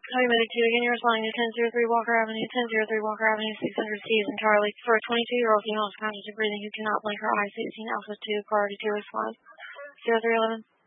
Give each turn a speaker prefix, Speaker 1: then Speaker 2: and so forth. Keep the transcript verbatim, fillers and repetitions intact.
Speaker 1: Medic two, again, you're responding to ten oh three Walker Avenue, ten oh three Walker Avenue, six hundred C is in Charlie. For a twenty-two-year-old female with conscious and breathing who cannot blink her eyes, sixteen Alpha two, priority to respond. zero three eleven.